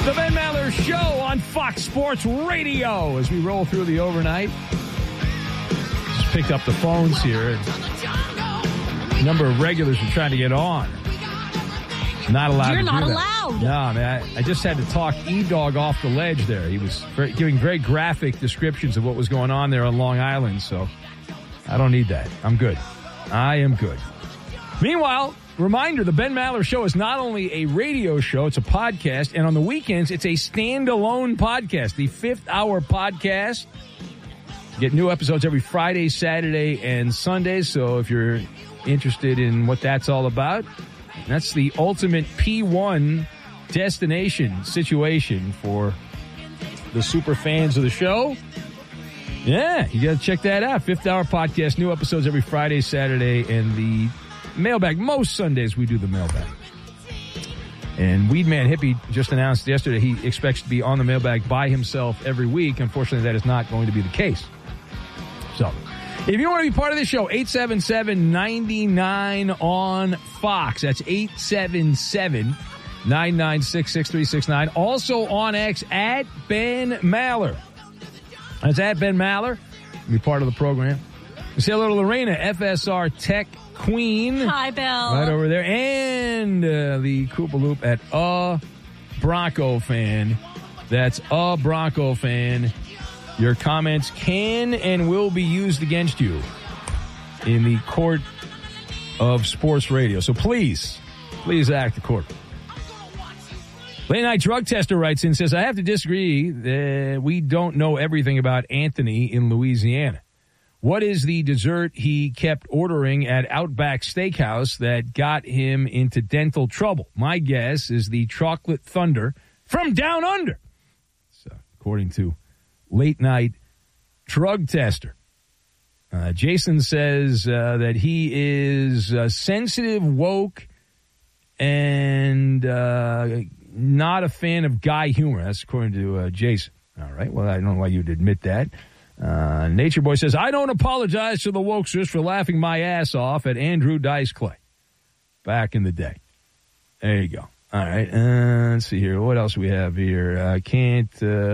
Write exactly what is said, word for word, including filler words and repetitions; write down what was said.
The Ben Maller Show on Fox Sports Radio as we roll through the overnight. Just picked up the phones here. A number of regulars are trying to get on. Not allowed You're to not do that. allowed. No, man. I, I just had to talk E-Dog off the ledge there. He was very, giving very graphic descriptions of what was going on there on Long Island, so I don't need that. I'm good. I am good. Meanwhile, reminder, the Ben Maller Show is not only a radio show, it's a podcast, and on the weekends, it's a standalone podcast, the fifth hour podcast. You get new episodes every Friday, Saturday, and Sunday, so if you're interested in what that's all about, that's the ultimate P one destination situation for the super fans of the show. Yeah, you got to check that out. Fifth Hour Podcast, new episodes every Friday, Saturday, and the mailbag. Most Sundays we do the mailbag. And Weedman Hippie just announced yesterday he expects to be on the mailbag by himself every week. Unfortunately, that is not going to be the case. So, if you want to be part of the show, eight seven seven, nine nine on Fox. That's eight seven seven, nine nine six, six three six nine. Also on X, at Ben Maller. That's at Ben Maller. Be part of the program. Say hello to Lorena, F S R Tech Queen. Hi, Bill. Right over there. And uh, the Koopa Loop at a Bronco fan. That's a Bronco fan. Your comments can and will be used against you in the court of sports radio. So please, please act accordingly. Late Night Drug Tester writes in, says, I have to disagree that we don't know everything about Anthony in Louisiana. What is the dessert he kept ordering at Outback Steakhouse that got him into dental trouble? My guess is the chocolate thunder from down under. So, according to Late Night Drug Tester. Uh, Jason says uh, that he is uh, sensitive, woke, and uh, not a fan of guy humor. That's according to uh, Jason. All right. Well, I don't know why you'd admit that. Uh, Nature Boy says, I don't apologize to the wokesters for laughing my ass off at Andrew Dice Clay back in the day. There you go. All right. Uh, let's see here. What else we have here? I uh, can't... Uh,